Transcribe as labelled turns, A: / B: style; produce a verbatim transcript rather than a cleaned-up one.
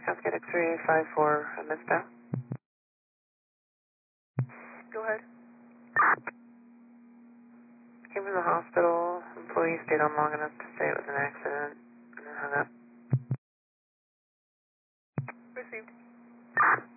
A: Cascade X-ray five four, uh, Miss Bell.
B: Go ahead.
A: Came from the hospital. Employee stayed on long enough to say it was an accident and then hung up.
B: Received.